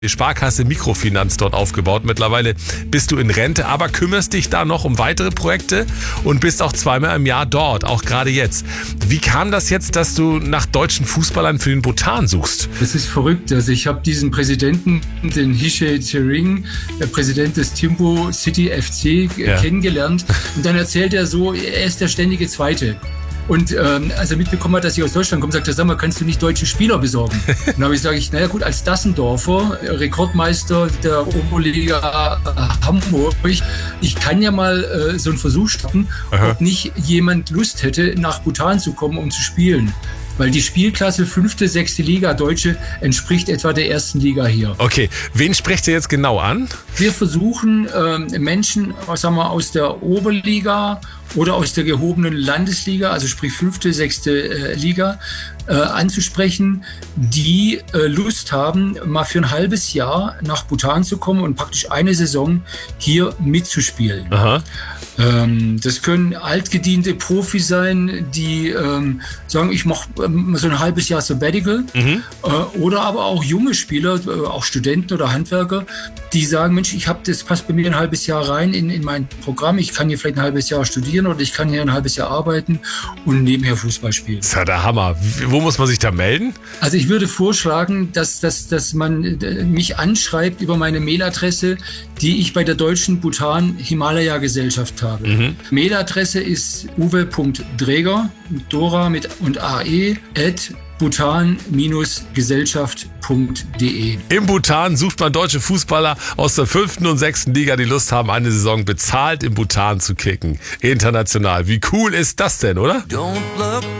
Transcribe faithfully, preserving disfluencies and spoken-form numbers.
die Sparkasse Mikrofinanz dort aufgebaut. Mittlerweile bist du in Rente, aber kümmerst dich da noch um weitere Projekte und bist auch zweimal im Jahr dort, auch gerade jetzt. Wie kam das jetzt, dass du nach deutschen Fußballern für den Bhutan suchst? Das ist verrückt. Also ich habe diesen Präsidenten, den Hishe Tsering, der Präsident des Thimphu City F C, ja. kennengelernt. Und dann erzählt er so, er ist der ständige Zweite. Und ähm, als er mitbekommen hat, dass ich aus Deutschland komme, sagt er, sag mal, kannst du nicht deutsche Spieler besorgen? Und dann habe ich gesagt, naja gut, als Dassendorfer, Rekordmeister der Oberliga Hamburg, ich kann ja mal äh, so einen Versuch starten, Aha. ob nicht jemand Lust hätte, nach Bhutan zu kommen, um zu spielen. Weil die Spielklasse fünfte, sechste Liga Deutsche entspricht etwa der ersten Liga hier. Okay, wen sprecht ihr jetzt genau an? Wir versuchen ähm, Menschen, sagen wir, aus der Oberliga oder aus der gehobenen Landesliga, also sprich fünfte, sechste äh, Liga, äh, anzusprechen, die äh, Lust haben, mal für ein halbes Jahr nach Bhutan zu kommen und praktisch eine Saison hier mitzuspielen. Aha. Ähm, das können altgediente Profis sein, die ähm, sagen, ich mache ähm, so ein halbes Jahr Sabbatical. Mhm. Äh, oder aber auch junge Spieler, äh, auch Studenten oder Handwerker, die sagen, Mensch, ich habe das passt bei mir ein halbes Jahr rein in, in mein Programm. Ich kann hier vielleicht ein halbes Jahr studieren oder ich kann hier ein halbes Jahr arbeiten und nebenher Fußball spielen. Das ist ja der Hammer. Wo muss man sich da melden? Also ich würde vorschlagen, dass, dass, dass man mich anschreibt über meine Mailadresse, die ich bei der Deutschen Bhutan Himalaya Gesellschaft habe. Mhm. Mailadresse ist uwe punkt dreger, Dora mit und ae, at bhutan-gesellschaft punkt de. Im Bhutan sucht man deutsche Fußballer aus der fünften und sechsten Liga, die Lust haben, eine Saison bezahlt im Bhutan zu kicken. International. Wie cool ist das denn, oder? Don't look